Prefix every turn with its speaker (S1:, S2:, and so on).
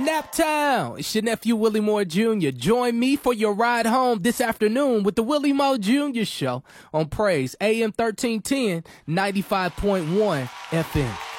S1: Naptown, it's your nephew Willie Moore Jr. Join me for your ride home this afternoon with the Willie Moore Jr. Show on Praise AM 1310, 95.1 FM.